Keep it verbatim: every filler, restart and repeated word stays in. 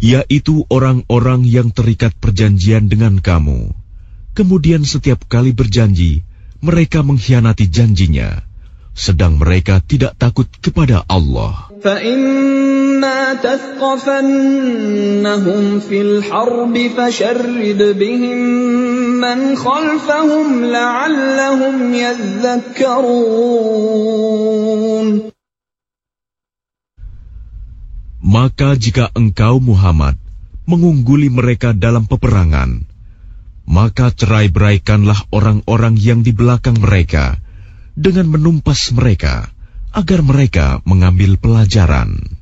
yaitu orang-orang yang terikat perjanjian dengan kamu. Kemudian setiap kali berjanji, mereka mengkhianati janjinya, sedang mereka tidak takut kepada Allah. فَإِمَّا تَثْقَفَنَّهُمْ فِي الْحَرْبِ فَشَرِّدْ بِهِمْ مَنْ خَلْفَهُمْ لَعَلَّهُمْ يَذَّكَّرُونَ. Maka jika engkau Muhammad mengungguli mereka dalam peperangan, maka cerai-beraikanlah orang-orang yang di belakang mereka dengan menumpas mereka, agar mereka mengambil pelajaran.